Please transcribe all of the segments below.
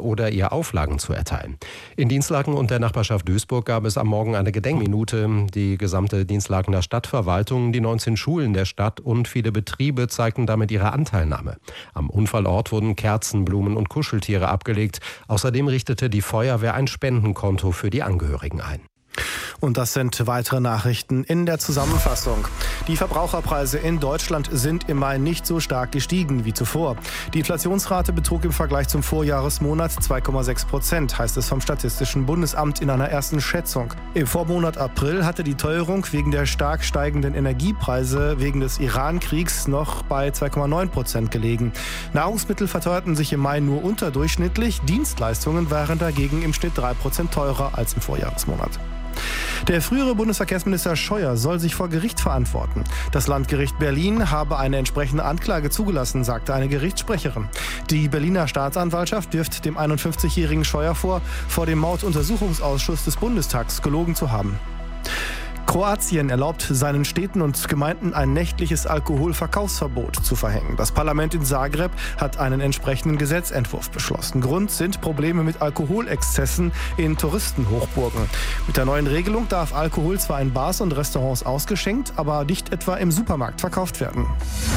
oder ihr Auflagen zu erteilen. In Dinslaken und der Nachbarschaft Duisburg gab es am Morgen eine Gedenkminute. Die gesamte Dinslakener Stadtverwaltung, die 19 Schulen der Stadt und viele Betriebe zeigten damit ihre Anteilnahme. Am Unfallort wurden Kerzen, Blumen und Kuscheltiere abgelegt. Außerdem richtete die Feuerwehr ein Spendenkonto für die Angehörigen ein. Und das sind weitere Nachrichten in der Zusammenfassung. Die Verbraucherpreise in Deutschland sind im Mai nicht so stark gestiegen wie zuvor. Die Inflationsrate betrug im Vergleich zum Vorjahresmonat 2,6%, heißt es vom Statistischen Bundesamt in einer ersten Schätzung. Im Vormonat April hatte die Teuerung wegen der stark steigenden Energiepreise wegen des Iran-Kriegs noch bei 2,9% gelegen. Nahrungsmittel verteuerten sich im Mai nur unterdurchschnittlich, Dienstleistungen waren dagegen im Schnitt 3% teurer als im Vorjahresmonat. Der frühere Bundesverkehrsminister Scheuer soll sich vor Gericht verantworten. Das Landgericht Berlin habe eine entsprechende Anklage zugelassen, sagte eine Gerichtssprecherin. Die Berliner Staatsanwaltschaft wirft dem 51-jährigen Scheuer vor dem Morduntersuchungsausschuss des Bundestags gelogen zu haben. Kroatien erlaubt seinen Städten und Gemeinden ein nächtliches Alkoholverkaufsverbot zu verhängen. Das Parlament in Zagreb hat einen entsprechenden Gesetzentwurf beschlossen. Grund sind Probleme mit Alkoholexzessen in Touristenhochburgen. Mit der neuen Regelung darf Alkohol zwar in Bars und Restaurants ausgeschenkt, aber nicht etwa im Supermarkt verkauft werden.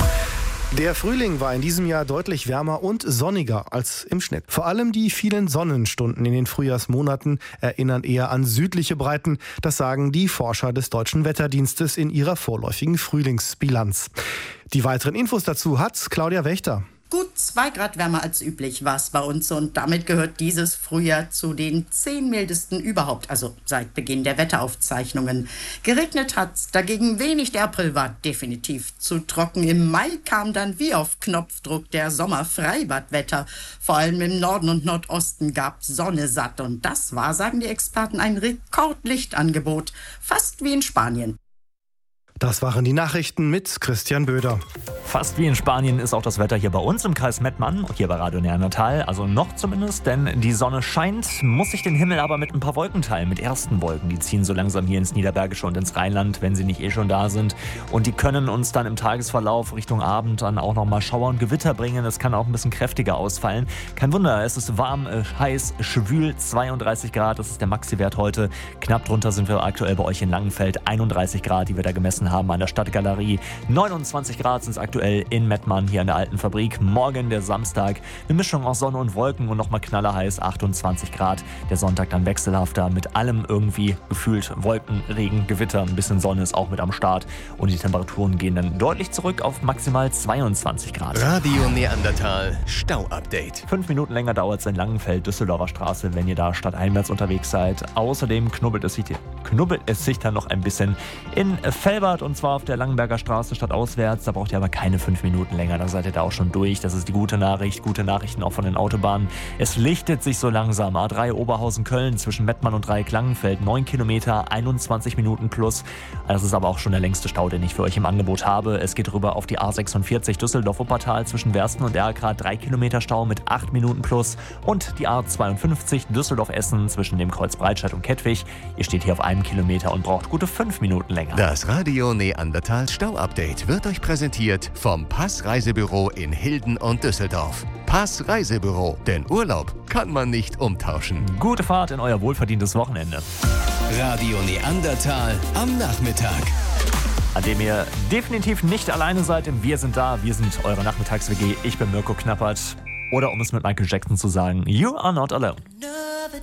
Der Frühling war in diesem Jahr deutlich wärmer und sonniger als im Schnitt. Vor allem die vielen Sonnenstunden in den Frühjahrsmonaten erinnern eher an südliche Breiten. Das sagen die Forscher des Deutschen Wetterdienstes in ihrer vorläufigen Frühlingsbilanz. Die weiteren Infos dazu hat Claudia Wächter. Gut 2 Grad wärmer als üblich war es bei uns und damit gehört dieses Frühjahr zu den 10 mildesten überhaupt, also seit Beginn der Wetteraufzeichnungen. Geregnet hat's dagegen wenig, der April war definitiv zu trocken. Im Mai kam dann wie auf Knopfdruck der Sommerfreibadwetter. Vor allem im Norden und Nordosten gab's Sonne satt und das war, sagen die Experten, ein Rekordlichtangebot, fast wie in Spanien. Das waren die Nachrichten mit Christian Böder. Fast wie in Spanien ist auch das Wetter hier bei uns im Kreis Mettmann, hier bei Radio Neandertal, also noch zumindest, denn die Sonne scheint, muss sich den Himmel aber mit ein paar Wolken teilen, mit ersten Wolken. Die ziehen so langsam hier ins Niederbergische und ins Rheinland, wenn sie nicht eh schon da sind. Und die können uns dann im Tagesverlauf Richtung Abend dann auch nochmal Schauer und Gewitter bringen. Es kann auch ein bisschen kräftiger ausfallen. Kein Wunder, es ist warm, heiß, schwül, 32 Grad, das ist der Maxi-Wert heute. Knapp drunter sind wir aktuell bei euch in Langenfeld, 31 Grad, die wir da gemessen haben an der Stadtgalerie. 29 Grad sind es aktuell in Mettmann, hier an der alten Fabrik. Morgen der Samstag, eine Mischung aus Sonne und Wolken und nochmal knallerheiß, 28 Grad. Der Sonntag dann wechselhafter, mit allem irgendwie gefühlt Wolken, Regen, Gewitter, ein bisschen Sonne ist auch mit am Start. Und die Temperaturen gehen dann deutlich zurück auf maximal 22 Grad. Radio Neandertal, Stau-Update. 5 Minuten länger dauert es in Langenfeld, Düsseldorfer Straße, wenn ihr da stadteinwärts unterwegs seid. Außerdem knubbelt es sich dann noch ein bisschen in Velbert, und zwar auf der Langenberger Straße stadtauswärts. Da braucht ihr aber keine 5 Minuten länger, da seid ihr da auch schon durch. Das ist die gute Nachricht. Gute Nachrichten auch von den Autobahnen. Es lichtet sich so langsam. A3 Oberhausen-Köln zwischen Mettmann und Dreieck-Langenfeld. 9 Kilometer, 21 Minuten plus. Das ist aber auch schon der längste Stau, den ich für euch im Angebot habe. Es geht rüber auf die A46 Düsseldorf-Wuppertal zwischen Wersten und Erkra. 3 Kilometer Stau mit 8 Minuten plus. Und die A52 Düsseldorf-Essen zwischen dem Kreuz Breitscheid und Kettwig. Ihr steht hier auf 1 Kilometer und braucht gute 5 Minuten länger. Das Radio Neandertal Stau-Update wird euch präsentiert vom Pass-Reisebüro in Hilden und Düsseldorf. Pass-Reisebüro, denn Urlaub kann man nicht umtauschen. Gute Fahrt in euer wohlverdientes Wochenende. Radio Neandertal am Nachmittag. An dem ihr definitiv nicht alleine seid, denn wir sind da, wir sind eure Nachmittags-WG. Ich bin Mirko Knappert. Oder um es mit Michael Jackson zu sagen, you are not alone.